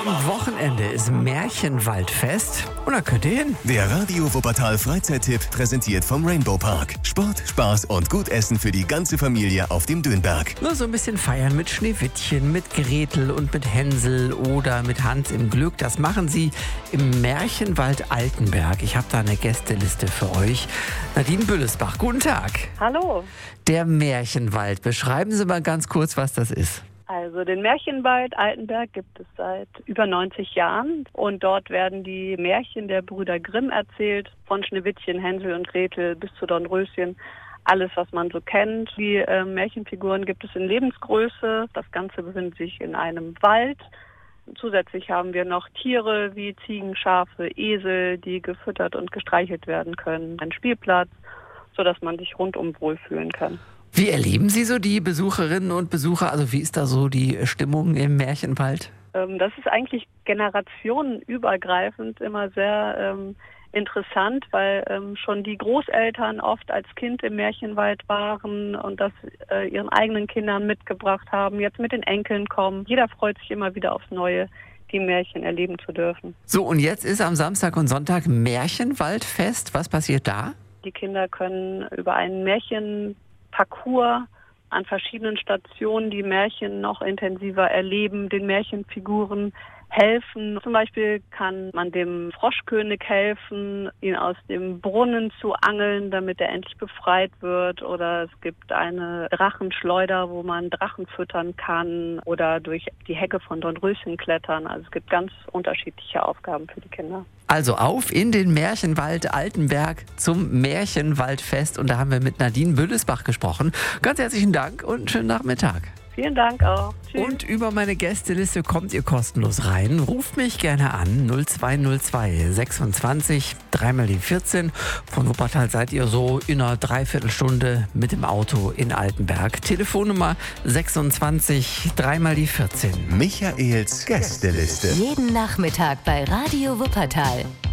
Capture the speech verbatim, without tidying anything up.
Am Wochenende ist Märchenwaldfest und da könnt ihr hin. Der Radio Wuppertal Freizeittipp präsentiert vom Rainbow Park. Sport, Spaß und gut Essen für die ganze Familie auf dem Dönberg. Nur so ein bisschen feiern mit Schneewittchen, mit Gretel und mit Hänsel oder mit Hans im Glück. Das machen sie im Märchenwald Altenberg. Ich habe da eine Gästeliste für euch. Nadine Büllesbach, guten Tag. Hallo. Der Märchenwald. Beschreiben Sie mal ganz kurz, was das ist. Also den Märchenwald Altenberg gibt es seit über neunzig Jahren und dort werden die Märchen der Brüder Grimm erzählt, von Schneewittchen, Hänsel und Gretel bis zu Dornröschen, alles was man so kennt. Die äh, Märchenfiguren gibt es in Lebensgröße, das Ganze befindet sich in einem Wald. Zusätzlich haben wir noch Tiere wie Ziegen, Schafe, Esel, die gefüttert und gestreichelt werden können, ein Spielplatz, sodass man sich rundum wohlfühlen kann. Wie erleben Sie so die Besucherinnen und Besucher? Also wie ist da so die Stimmung im Märchenwald? Ähm, das ist eigentlich generationenübergreifend immer sehr ähm, interessant, weil ähm, schon die Großeltern oft als Kind im Märchenwald waren und das äh, ihren eigenen Kindern mitgebracht haben, jetzt mit den Enkeln kommen. Jeder freut sich immer wieder aufs Neue, die Märchen erleben zu dürfen. So, und jetzt ist am Samstag und Sonntag Märchenwaldfest. Was passiert da? Die Kinder können über einen Märchenparcours an verschiedenen Stationen die Märchen noch intensiver erleben, den Märchenfiguren helfen. Zum Beispiel kann man dem Froschkönig helfen, ihn aus dem Brunnen zu angeln, damit er endlich befreit wird. Oder es gibt eine Drachenschleuder, wo man Drachen füttern kann oder durch die Hecke von Dornröschen klettern. Also es gibt ganz unterschiedliche Aufgaben für die Kinder. Also auf in den Märchenwald Altenberg zum Märchenwaldfest. Und da haben wir mit Nadine Büllesbach gesprochen. Ganz herzlichen Dank und einen schönen Nachmittag. Vielen Dank auch. Tschüss. Und über meine Gästeliste kommt ihr kostenlos rein. Ruft mich gerne an null zwei null zwei sechsundzwanzig dreimal die vierzehn. Von Wuppertal seid ihr so in einer Dreiviertelstunde mit dem Auto in Altenberg. Telefonnummer sechsundzwanzig dreimal die vierzehn. Michaels Gästeliste. Jeden Nachmittag bei Radio Wuppertal.